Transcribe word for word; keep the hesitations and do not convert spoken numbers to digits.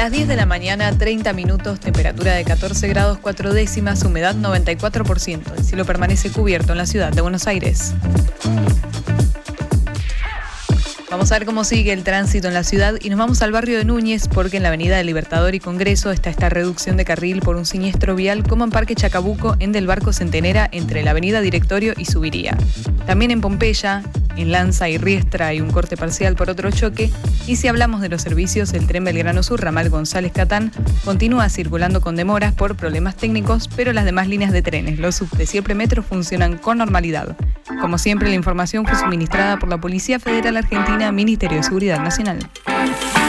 Las diez de la mañana, treinta minutos, temperatura de catorce grados cuatro décimas, humedad noventa y cuatro por ciento. El cielo permanece cubierto en la ciudad de Buenos Aires. Vamos a ver cómo sigue el tránsito en la ciudad y nos vamos al barrio de Núñez porque en la avenida del Libertador y Congreso está esta reducción de carril por un siniestro vial como en Parque Chacabuco en Del Barco Centenera entre la avenida Directorio y Subiría. También en Pompeya, en Lanza y Riestra hay un corte parcial por otro choque y si hablamos de los servicios, el tren Belgrano Sur, ramal González Catán, continúa circulando con demoras por problemas técnicos, pero las demás líneas de trenes, los subtes y el premetro funcionan con normalidad. Como siempre, la información fue suministrada por la Policía Federal Argentina, Ministerio de Seguridad Nacional.